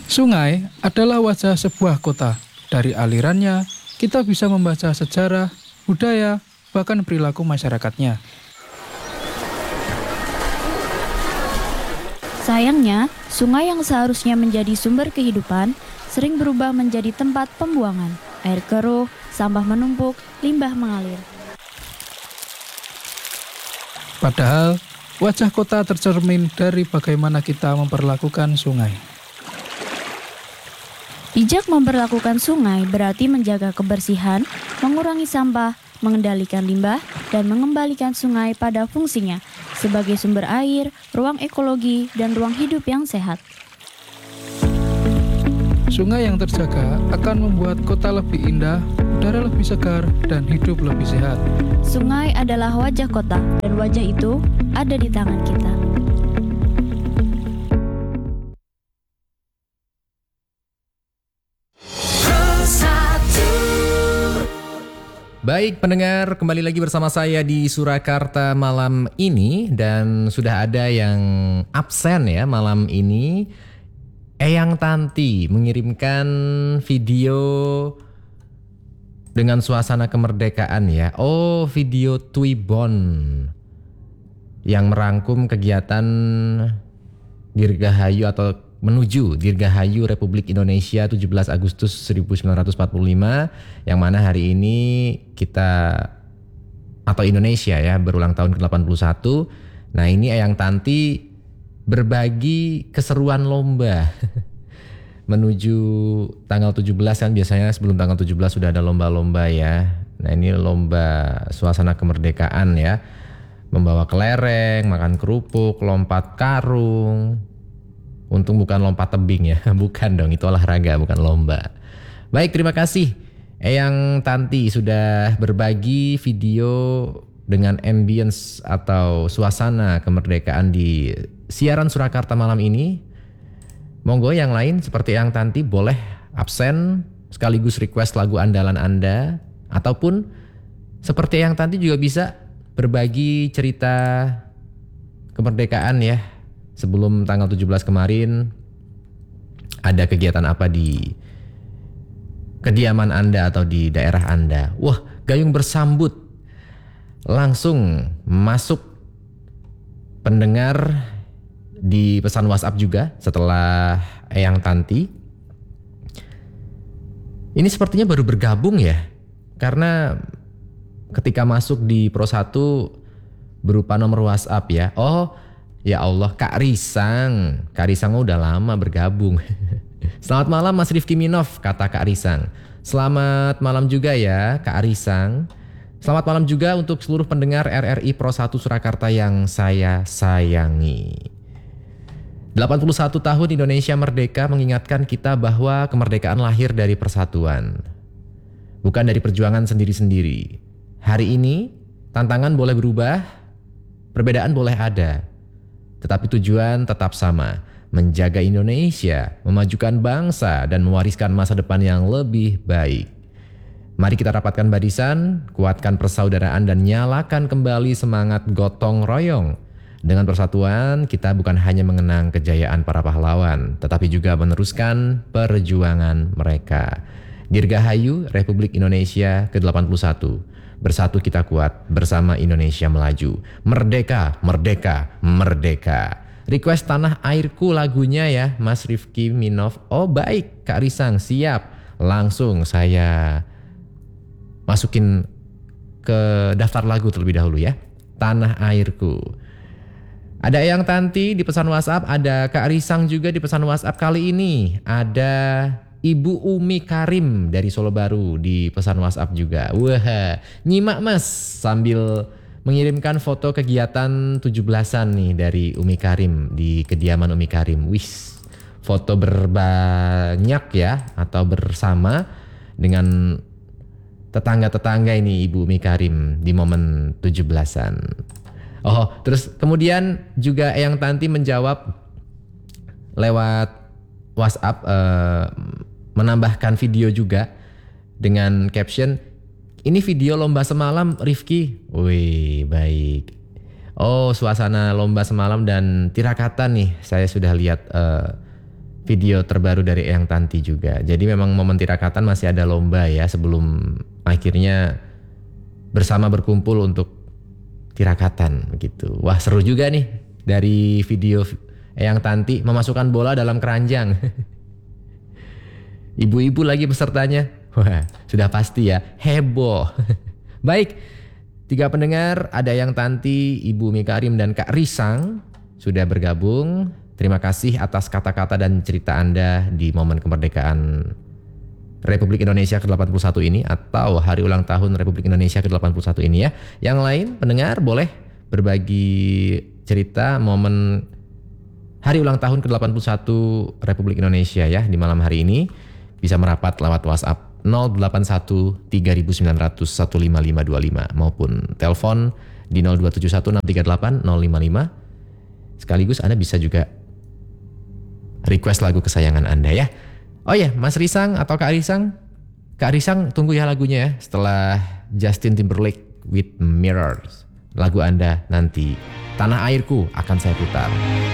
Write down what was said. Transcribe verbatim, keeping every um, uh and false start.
Sungai adalah wajah sebuah kota. Dari alirannya, kita bisa membaca sejarah, budaya, bahkan perilaku masyarakatnya. Sayangnya, sungai yang seharusnya menjadi sumber kehidupan sering berubah menjadi tempat pembuangan. Air keruh, sampah menumpuk, limbah mengalir. Padahal, wajah kota tercermin dari bagaimana kita memperlakukan sungai. Bijak memperlakukan sungai berarti menjaga kebersihan, mengurangi sampah, mengendalikan limbah, dan mengembalikan sungai pada fungsinya sebagai sumber air, ruang ekologi, dan ruang hidup yang sehat. Sungai yang terjaga akan membuat kota lebih indah, udara lebih segar, dan hidup lebih sehat. Sungai adalah wajah kota, dan wajah itu ada di tangan kita. Baik pendengar, kembali lagi bersama saya di Surakarta malam ini. Dan sudah ada yang absen ya malam ini. Eyang Tanti mengirimkan video dengan suasana kemerdekaan ya. Oh, video Twibbon yang merangkum kegiatan Dirgahayu atau menuju Dirgahayu Republik Indonesia tujuh belas Agustus seribu sembilan ratus empat puluh lima, yang mana hari ini kita atau Indonesia ya berulang tahun ke delapan puluh satu. Nah, ini Eyang Tanti berbagi keseruan lomba menuju tanggal tujuh belas, kan biasanya sebelum tanggal tujuh belas sudah ada lomba-lomba ya. Nah, ini lomba suasana kemerdekaan ya. Membawa kelereng, makan kerupuk, lompat karung. Untung bukan lompat tebing ya, bukan dong, itu olahraga bukan lomba. Baik, terima kasih Eyang Tanti sudah berbagi video dengan ambience atau suasana kemerdekaan di siaran Surakarta malam ini. Monggo yang lain seperti Eyang Tanti boleh absen sekaligus request lagu andalan Anda, ataupun seperti Eyang Tanti juga bisa berbagi cerita kemerdekaan ya. Sebelum tanggal tujuh belas kemarin ada kegiatan apa di kediaman Anda atau di daerah Anda. Wah, gayung bersambut. Langsung masuk pendengar di pesan WhatsApp juga setelah Eyang Tanti. Ini sepertinya baru bergabung ya. Karena ketika masuk di Pro satu berupa nomor WhatsApp ya. Oh, ya Allah, Kak Risang. Kak Risang udah lama bergabung. Selamat malam Mas Rifki Minov, kata Kak Risang. Selamat malam juga ya Kak Risang. Selamat malam juga untuk seluruh pendengar R R I Pro satu Surakarta yang saya sayangi. delapan puluh satu tahun Indonesia merdeka mengingatkan kita bahwa kemerdekaan lahir dari persatuan, bukan dari perjuangan sendiri-sendiri. Hari ini tantangan boleh berubah, perbedaan boleh ada, tetapi tujuan tetap sama, menjaga Indonesia, memajukan bangsa, dan mewariskan masa depan yang lebih baik. Mari kita rapatkan barisan, kuatkan persaudaraan, dan nyalakan kembali semangat gotong royong. Dengan persatuan, kita bukan hanya mengenang kejayaan para pahlawan, tetapi juga meneruskan perjuangan mereka. Dirgahayu Republik Indonesia ke delapan puluh satu. Bersatu kita kuat, bersama Indonesia melaju. Merdeka, merdeka, merdeka. Request Tanah Airku lagunya ya, Mas Rifki Minov. Oh baik, Kak Risang, siap. Langsung saya masukin ke daftar lagu terlebih dahulu ya. Tanah Airku. Ada Eyang Tanti di pesan WhatsApp, ada Kak Risang juga di pesan WhatsApp. Kali ini ada Ibu Umi Karim dari Solo Baru di pesan WhatsApp juga. Wah, nyimak Mas sambil mengirimkan foto kegiatan tujuh belasan nih dari Umi Karim di kediaman Umi Karim. Wis, foto berbanyak ya atau bersama dengan tetangga-tetangga ini Ibu Umi Karim di momen tujuh belasan. Oh, terus kemudian juga Eyang Tanti menjawab lewat WhatsApp, eh, menambahkan video juga dengan caption, ini video lomba semalam Rifki. Wih, baik. Oh, suasana lomba semalam dan tirakatan nih. Saya sudah lihat uh, video terbaru dari Eyang Tanti juga. Jadi memang momen tirakatan masih ada lomba ya sebelum akhirnya bersama berkumpul untuk tirakatan begitu. Wah, seru juga nih dari video Eyang Tanti memasukkan bola dalam keranjang. Ibu-ibu lagi pesertanya. Wah, sudah pasti ya, heboh. Baik, tiga pendengar, ada Eyang Tanti, Ibu Mika Arim dan Kak Risang sudah bergabung. Terima kasih atas kata-kata dan cerita Anda di momen kemerdekaan Republik Indonesia ke delapan puluh satu ini atau hari ulang tahun Republik Indonesia ke delapan puluh satu ini ya. Yang lain pendengar boleh berbagi cerita momen hari ulang tahun ke delapan puluh satu Republik Indonesia ya di malam hari ini. Bisa merapat lewat WhatsApp nol delapan satu tiga sembilan nol nol satu lima lima dua lima maupun telepon di nol dua tujuh satu enam tiga delapan nol lima lima. Sekaligus Anda bisa juga request lagu kesayangan Anda ya. Oh ya, Mas Risang atau Kak Risang? Kak Risang tunggu ya lagunya ya. Setelah Justin Timberlake with Mirrors. Lagu Anda nanti Tanah Airku akan saya putar.